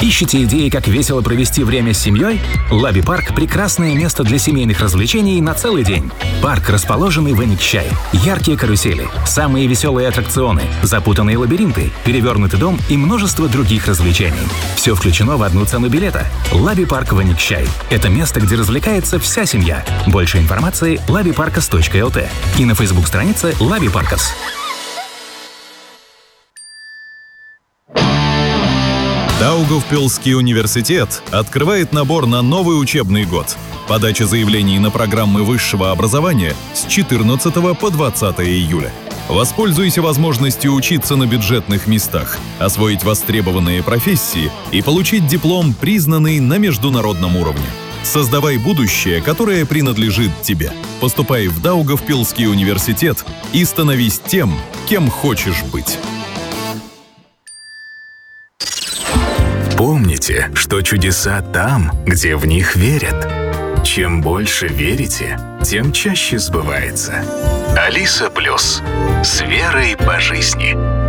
Ищете идеи, как весело провести время с семьей? Лаби Парк – прекрасное место для семейных развлечений на целый день. Парк, расположенный в Эникчай. Яркие карусели, самые веселые аттракционы, запутанные лабиринты, перевернутый дом и множество других развлечений. Все включено в одну цену билета. Лаби Парк в Эникчай. Это место, где развлекается вся семья. Больше информации – labiparkas.lt и на Facebook-странице Лаби Паркас. Даугавпилский университет открывает набор на новый учебный год. Подача заявлений на программы высшего образования с 14 по 20 июля. Воспользуйся возможностью учиться на бюджетных местах, освоить востребованные профессии и получить диплом, признанный на международном уровне. Создавай будущее, которое принадлежит тебе. Поступай в Даугавпилский университет и становись тем, кем хочешь быть. Помните, что чудеса там, где в них верят. Чем больше верите, тем чаще сбывается. Алиса Плюс. С верой по жизни.